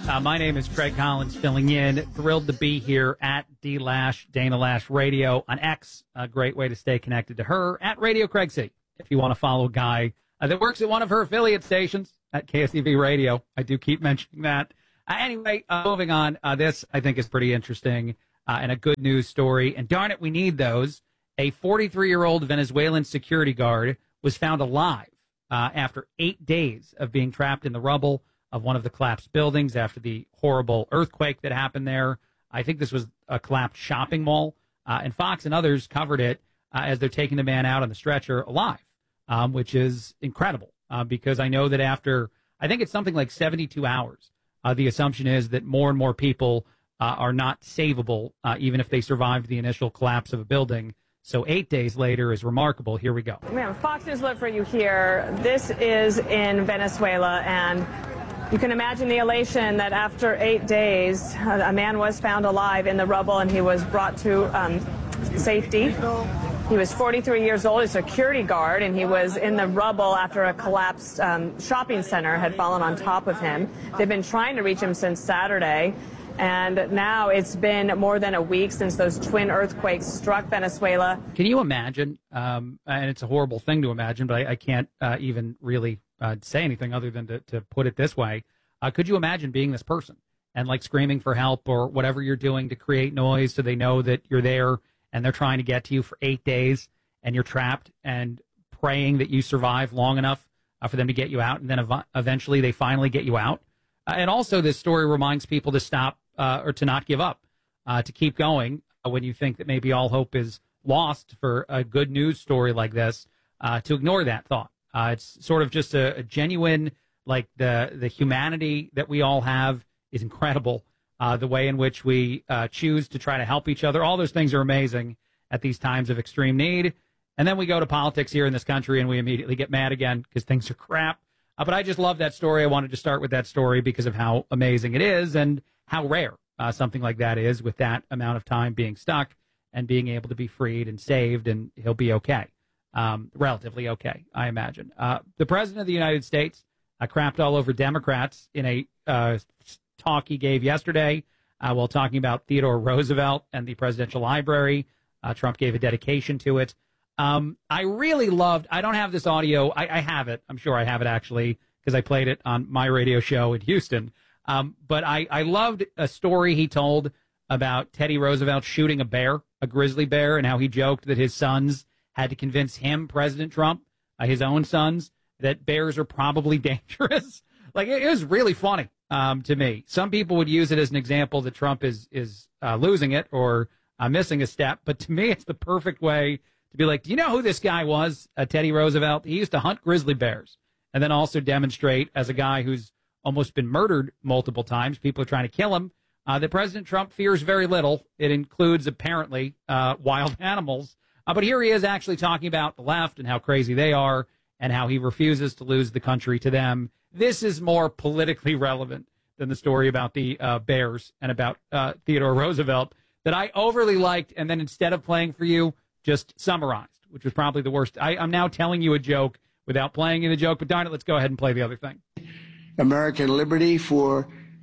Uh, my name is Craig Collins, filling in. Thrilled to be here at D Lash, Dana Lash Radio on X. A great way to stay connected to her at Radio Craig C. If you want to follow a guy uh, that works at one of her affiliate stations at K S E V Radio, I do keep mentioning that. Uh, anyway, uh, moving on. Uh, this I think is pretty interesting uh, and a good news story. And darn it, we need those. A forty-three-year-old Venezuelan security guard was found alive uh, after eight days of being trapped in the rubble of one of the collapsed buildings after the horrible earthquake that happened there. I think this was a collapsed shopping mall, uh, and Fox and others covered it uh, as they're taking the man out on the stretcher alive, um, which is incredible uh, because I know that after, I think it's something like seventy-two hours, uh, the assumption is that more and more people uh, are not savable, uh, even if they survived the initial collapse of a building. So eight days later is remarkable. Here we go. Ma'am, Fox News Alert for you here. This is in Venezuela, and you can imagine the elation that after eight days, a man was found alive in the rubble and he was brought to um, safety. He was forty-three years old, a security guard, and he was in the rubble after a collapsed um, shopping center had fallen on top of him. They've been trying to reach him since Saturday, and now it's been more than a week since those twin earthquakes struck Venezuela. Can you imagine, um, and it's a horrible thing to imagine, but I, I can't uh, even really Uh, say anything other than to, to put it this way. Uh, could you imagine being this person and like screaming for help or whatever you're doing to create noise so they know that you're there and they're trying to get to you for eight days and you're trapped and praying that you survive long enough uh, for them to get you out, and then ev- eventually they finally get you out. Uh, and also this story reminds people to stop uh, or to not give up, uh, to keep going uh, when you think that maybe all hope is lost for a good news story like this, uh, to ignore that thought. Uh, it's sort of just a, a genuine, like the the humanity that we all have is incredible. Uh, the way in which we uh, choose to try to help each other, all those things are amazing at these times of extreme need. And then we go to politics here in this country and we immediately get mad again because things are crap. Uh, but I just love that story. I wanted to start with that story because of how amazing it is and how rare uh, something like that is, with that amount of time being stuck and being able to be freed and saved, and he'll be okay. Um, relatively okay, I imagine. Uh, the president of the United States uh, crapped all over Democrats in a uh, talk he gave yesterday uh, while talking about Theodore Roosevelt and the Presidential Library. Uh, Trump gave a dedication to it. Um, I really loved, I don't have this audio. I, I have it. I'm sure I have it actually because I played it on my radio show in Houston. Um, but I, I loved a story he told about Teddy Roosevelt shooting a bear, a grizzly bear, and how he joked that his sons had to convince him, President Trump, uh, his own sons, that bears are probably dangerous. Like, it, it was really funny um, to me. Some people would use it as an example that Trump is is uh, losing it or uh, missing a step. But to me, it's the perfect way to be like, do you know who this guy was, uh, Teddy Roosevelt? He used to hunt grizzly bears and then also demonstrate as a guy who's almost been murdered multiple times. People are trying to kill him. Uh, that President Trump fears very little. It includes, apparently, uh, wild animals. Uh, but here he is actually talking about the left and how crazy they are and how he refuses to lose the country to them. This is more politically relevant than the story about the uh, Bears and about uh, Theodore Roosevelt that I overly liked, and then instead of playing for you, just summarized, which was probably the worst. I, I'm now telling you a joke without playing you the joke, but darn it, let's go ahead and play the other thing. American liberty for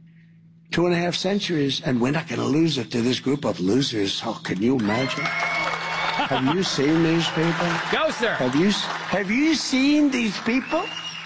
two and a half centuries, and we're not going to lose it to this group of losers. How can you imagine? Have you seen these people? Go, sir. Have you have you seen these people?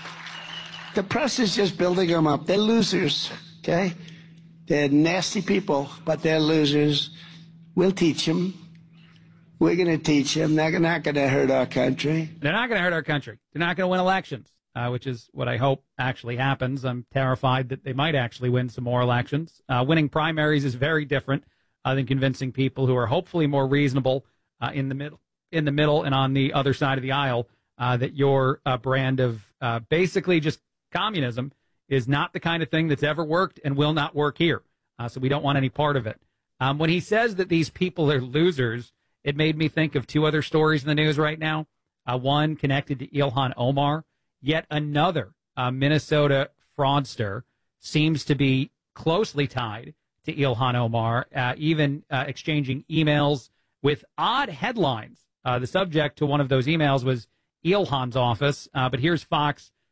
The press is just building them up. They're losers, okay? They're nasty people, but they're losers. We'll teach them. We're going to teach them. They're not going to hurt our country. They're not going to hurt our country. They're not going to win elections, uh, which is what I hope actually happens. I'm terrified that they might actually win some more elections. Uh, winning primaries is very different uh, than convincing people who are hopefully more reasonable Uh, in the middle, in the middle, and on the other side of the aisle, uh, that your uh, brand of uh, basically just communism is not the kind of thing that's ever worked and will not work here. Uh, so we don't want any part of it. Um, when he says that these people are losers, it made me think of two other stories in the news right now. Uh, one connected to Ilhan Omar. Yet another uh, Minnesota fraudster seems to be closely tied to Ilhan Omar, uh, even uh, exchanging emails with odd headlines. Uh, the subject to one of those emails was Ilhan's office, uh, but here's Fox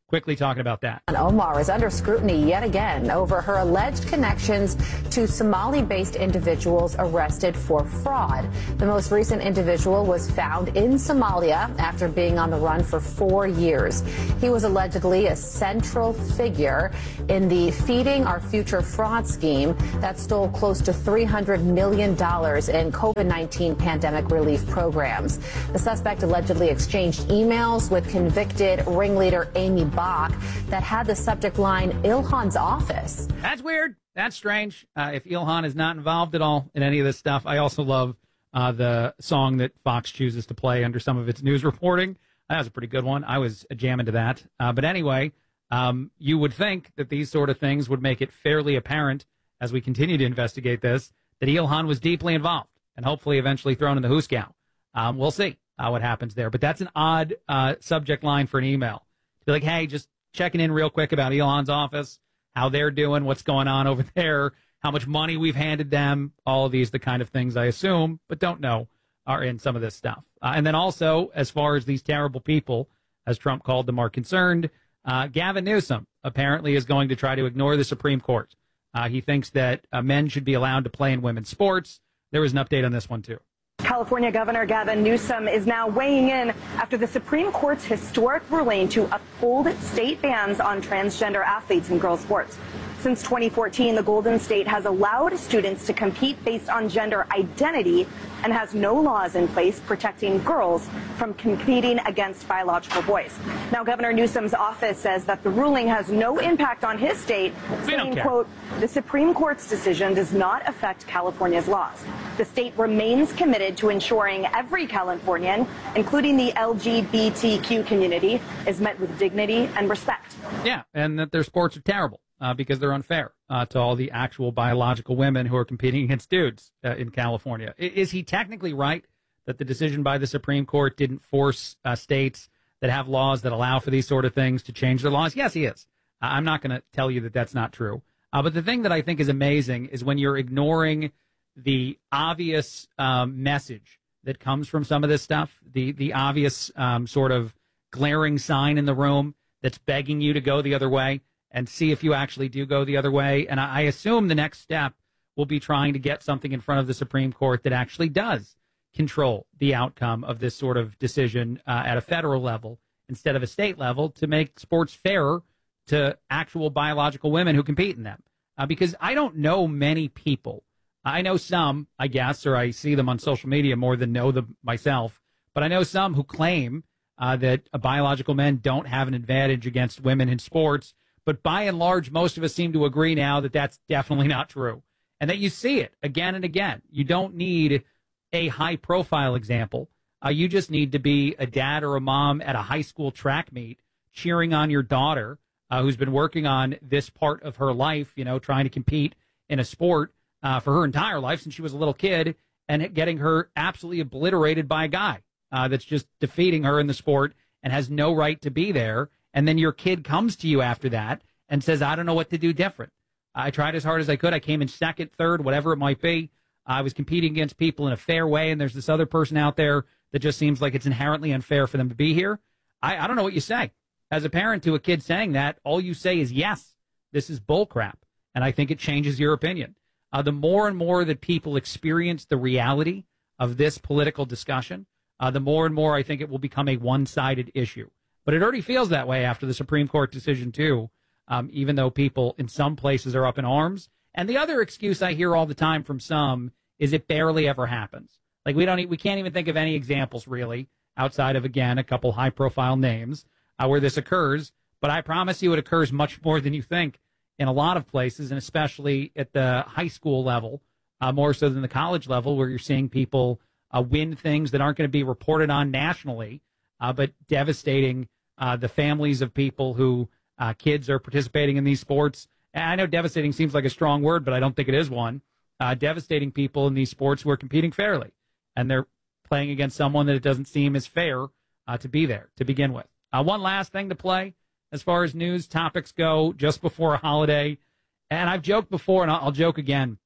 quickly talking about that. Omar is under scrutiny yet again over her alleged connections to Somali-based individuals arrested for fraud. The most recent individual was found in Somalia after being on the run for four years. He was allegedly a central figure in the Feeding Our Future fraud scheme that stole close to three hundred million dollars in COVID nineteen pandemic relief programs. The suspect allegedly exchanged emails with convicted ringleader Amy Bach that had the subject line Ilhan's office. That's weird. That's strange. Uh, if Ilhan is not involved at all in any of this stuff, I also love uh, the song that Fox chooses to play under some of its news reporting. That was a pretty good one. I was jamming to that. Uh, but anyway, um, you would think that these sort of things would make it fairly apparent as we continue to investigate this that Ilhan was deeply involved and hopefully eventually thrown in the hoosegow. Um, we'll see uh, what happens there. But that's an odd uh, subject line for an email. Be like, hey, just checking in real quick about Elon's office, how they're doing, what's going on over there, how much money we've handed them, all of these, the kind of things I assume, but don't know, are in some of this stuff. Uh, and then also, as far as these terrible people, as Trump called them, are concerned, uh, Gavin Newsom apparently is going to try to ignore the Supreme Court. Uh, he thinks that uh, men should be allowed to play in women's sports. There was an update on this one, too. California Governor Gavin Newsom is now weighing in after the Supreme Court's historic ruling to uphold state bans on transgender athletes in girls' sports. Since twenty fourteen, the Golden State has allowed students to compete based on gender identity and has no laws in place protecting girls from competing against biological boys. Now, Governor Newsom's office says that the ruling has no impact on his state, saying, quote, the Supreme Court's decision does not affect California's laws. The state remains committed to ensuring every Californian, including the L G B T Q community, is met with dignity and respect. Yeah, and that their sports are terrible. Uh, because they're unfair uh, to all the actual biological women who are competing against dudes uh, in California. I- is he technically right that the decision by the Supreme Court didn't force uh, states that have laws that allow for these sort of things to change their laws? Yes, he is. Uh, I'm not going to tell you that that's not true. Uh, but the thing that I think is amazing is when you're ignoring the obvious um, message that comes from some of this stuff, the, the obvious um, sort of glaring sign in the room that's begging you to go the other way, and see if you actually do go the other way. And I, I assume the next step will be trying to get something in front of the Supreme Court that actually does control the outcome of this sort of decision uh, at a federal level instead of a state level to make sports fairer to actual biological women who compete in them. Uh, because I don't know many people. I know some, I guess, or I see them on social media more than know them myself. But I know some who claim uh, that uh, biological men don't have an advantage against women in sports. But by and large, most of us seem to agree now that that's definitely not true and that you see it again and again. You don't need a high profile example. Uh, you just need to be a dad or a mom at a high school track meet cheering on your daughter uh, who's been working on this part of her life, you know, trying to compete in a sport uh, for her entire life since she was a little kid and getting her absolutely obliterated by a guy uh, that's just defeating her in the sport and has no right to be there. And then your kid comes to you after that and says, I don't know what to do different. I tried as hard as I could. I came in second, third, whatever it might be. I was competing against people in a fair way, and there's this other person out there that just seems like it's inherently unfair for them to be here. I, I don't know what you say. As a parent to a kid saying that, all you say is, yes, this is bullcrap. And I think it changes your opinion. Uh, the more and more that people experience the reality of this political discussion, uh, the more and more I think it will become a one-sided issue. But it already feels that way after the Supreme Court decision, too, um, even though people in some places are up in arms. And the other excuse I hear all the time from some is it barely ever happens. Like, we don't, we can't even think of any examples, really, outside of, again, a couple high-profile names uh, where this occurs. But I promise you it occurs much more than you think in a lot of places, and especially at the high school level, uh, more so than the college level, where you're seeing people uh, win things that aren't going to be reported on nationally, uh, but devastating Uh, the families of people who uh, kids are participating in these sports. And I know devastating seems like a strong word, but I don't think it is one. Uh, devastating people in these sports who are competing fairly. And they're playing against someone that it doesn't seem as fair uh, to be there to begin with. Uh, one last thing to play as far as news topics go just before a holiday. And I've joked before, and I'll, I'll joke again.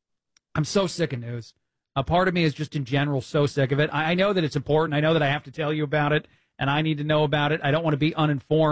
I'm so sick of news. A part of me is just in general so sick of it. I, I know that it's important. I know that I have to tell you about it. And I need to know about it. I don't want to be uninformed.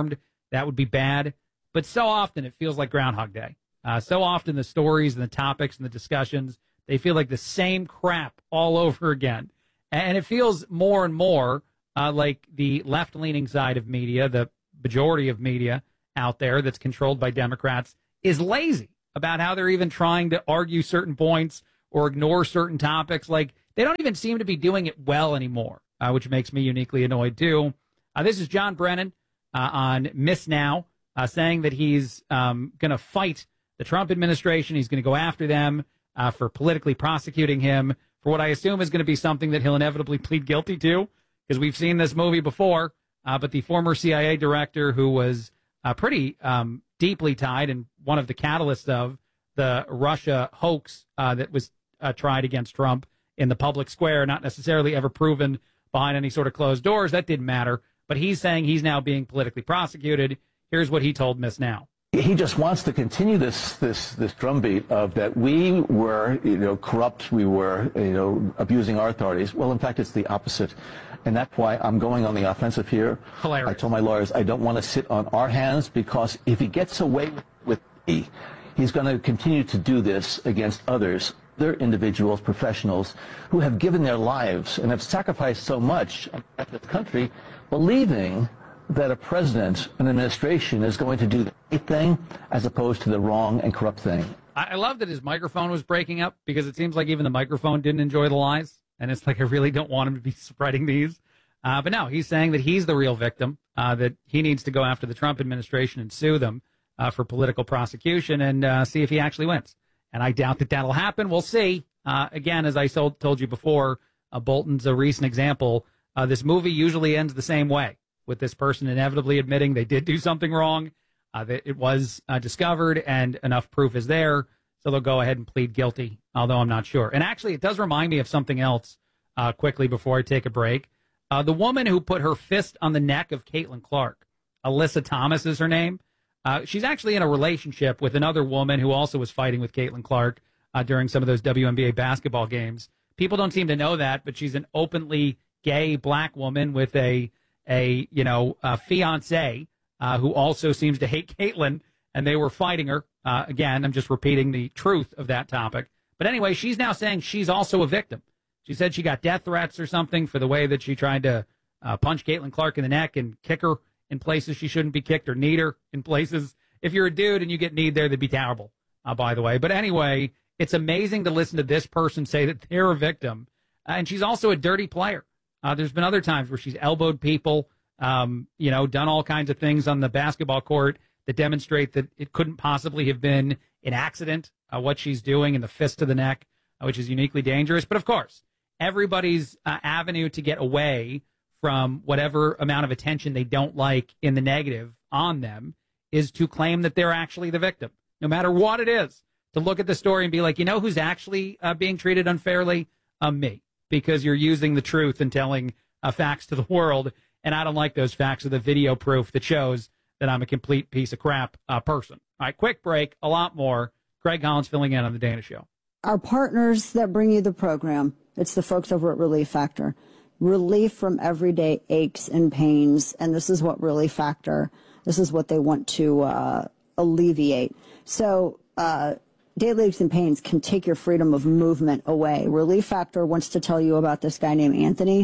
that would be bad. But so often it feels like Groundhog Day. Uh, so often the stories and the topics and the discussions, they feel like the same crap all over again. And it feels more and more uh, like the left-leaning side of media, the majority of media out there that's controlled by Democrats, is lazy about how they're even trying to argue certain points or ignore certain topics. Like, they don't even seem to be doing it well anymore, uh, which makes me uniquely annoyed, too. Uh, this is John Brennan uh, on Miss Now, uh, saying that he's um, going to fight the Trump administration. He's going to go after them uh, for politically prosecuting him for what I assume is going to be something that he'll inevitably plead guilty to, because we've seen this movie before. Uh, but the former C I A director, who was uh, pretty um, deeply tied and one of the catalysts of the Russia hoax uh, that was uh, tried against Trump in the public square, not necessarily ever proven behind any sort of closed doors, that didn't matter. But he's saying he's now being politically prosecuted. Here's what he told Miss Now. He just wants to continue this this this drumbeat of that we were, you know, corrupt, we were, you know, abusing our authorities. Well, in fact, it's the opposite, and that's why I'm going on the offensive here. Hilarious. I told my lawyers I don't want to sit on our hands, because if he gets away with me, he's going to continue to do this against others. They're individuals, professionals who have given their lives and have sacrificed so much at this country, believing that a president, an administration, is going to do the right thing as opposed to the wrong and corrupt thing. I love that his microphone was breaking up, because it seems like even the microphone didn't enjoy the lies. And it's like, I really don't want him to be spreading these. Uh, but no, he's saying that he's the real victim, uh, that he needs to go after the Trump administration and sue them uh, for political prosecution and uh, see if he actually wins. And I doubt that that'll happen. We'll see. Uh, again, as I told, told you before, uh, Bolton's a recent example. Uh, this movie usually ends the same way, with this person inevitably admitting they did do something wrong, uh, that it was uh, discovered, and enough proof is there, so they'll go ahead and plead guilty, although I'm not sure. And actually, it does remind me of something else uh, quickly before I take a break. Uh, the woman who put her fist on the neck of Caitlin Clark, Alyssa Thomas is her name. Uh, she's actually in a relationship with another woman who also was fighting with Caitlin Clark uh, during some of those W N B A basketball games. People don't seem to know that, but she's an openly gay black woman with a a, you know, a fiance uh, who also seems to hate Caitlin, and they were fighting her. Uh, again, I'm just repeating the truth of that topic. But anyway, she's now saying she's also a victim. She said she got death threats or something for the way that she tried to uh, punch Caitlin Clark in the neck and kick her in places she shouldn't be kicked, or kneed her in places. If you're a dude and you get kneed there, that'd be terrible, uh, by the way. But anyway, it's amazing to listen to this person say that they're a victim. Uh, and she's also a dirty player. Uh, there's been other times where she's elbowed people, um, you know, done all kinds of things on the basketball court that demonstrate that it couldn't possibly have been an accident, uh, what she's doing in the fist to the neck, uh, which is uniquely dangerous. But of course, everybody's uh, avenue to get away from whatever amount of attention they don't like in the negative on them is to claim that they're actually the victim, no matter what it is. To look at the story and be like, you know who's actually uh, being treated unfairly? Uh, me. Because you're using the truth and telling uh, facts to the world, and I don't like those facts or the video proof that shows that I'm a complete piece of crap uh, person. All right, quick break, a lot more. Craig Collins filling in on The Dana Show. Our partners that bring you the program, it's the folks over at Relief Factor. Relief from everyday aches and pains, and this is what Relief Factor, this is what they want to uh, alleviate. So, uh, daily aches and pains can take your freedom of movement away. Relief Factor wants to tell you about this guy named Anthony,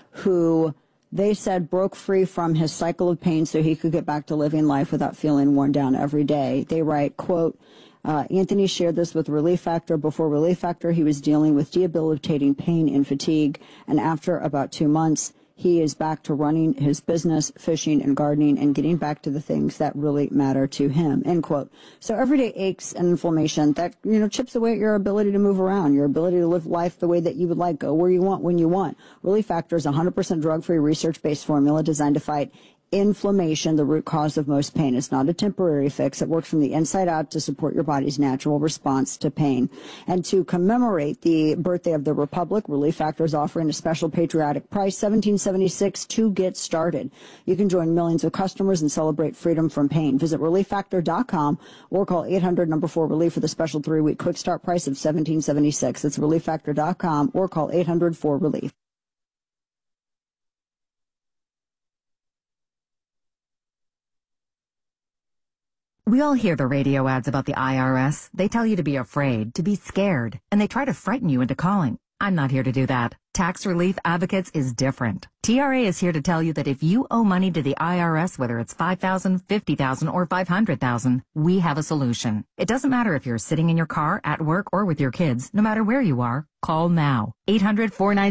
who they said broke free from his cycle of pain so he could get back to living life without feeling worn down every day. They write, quote, uh, Anthony shared this with Relief Factor. Before Relief Factor, he was dealing with debilitating pain and fatigue, and after about two months, he is back to running his business, fishing and gardening, and getting back to the things that really matter to him, end quote. So everyday aches and inflammation, that, you know, chips away at your ability to move around, your ability to live life the way that you would like, go where you want, when you want. Relief Factor is a one hundred percent drug-free, research-based formula designed to fight inflammation, the root cause of most pain. It's not a temporary fix. It works from the inside out to support your body's natural response to pain. And to commemorate the birthday of the Republic, Relief Factor is offering a special patriotic price, seventeen seventy-six to get started. You can join millions of customers and celebrate freedom from pain. Visit relief factor dot com or call eight hundred number four relief for the special three-week quick start price of seventeen seventy-six. That's relief factor dot com or call eight hundred four relief. We all hear the radio ads about the I R S. They tell you to be afraid, to be scared, and they try to frighten you into calling. I'm not here to do that. Tax Relief Advocates is different. T R A is here to tell you that if you owe money to the I R S, whether it's five thousand dollars, fifty thousand dollars, or five hundred thousand dollars, we have a solution. It doesn't matter if you're sitting in your car, at work, or with your kids. No matter where you are, call now. eight hundred, four nine zero